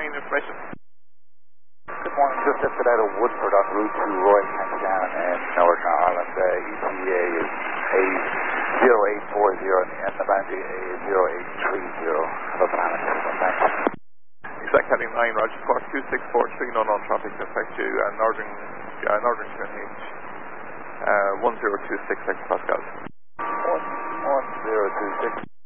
information. Good morning, just lifted out of Woodford on route to Roy Cancan in Northern Ireland. ETA is A0840 and the boundary A0830. Hello, Planet. Thanks. Exact heading 9, Roger, Squawk 2643, no non-traffic to affect you, and Northern QNH 1026 hectopascals. 1026.